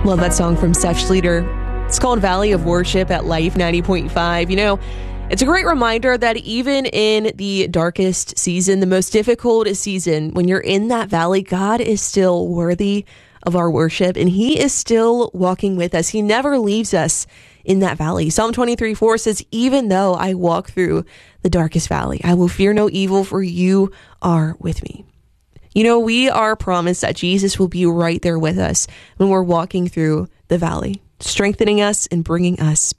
Love that song from Seth Schleter. It's called Valley of Worship at Life 90.5. You know, it's a great reminder that even in the darkest season, the most difficult season, when you're in that valley, God is still worthy of our worship, and He is still walking with us. He never leaves us in that valley. Psalm 23:4 says, even though I walk through the darkest valley, I will fear no evil, for you are with me. You know, we are promised that Jesus will be right there with us when we're walking through the valley, strengthening us and bringing us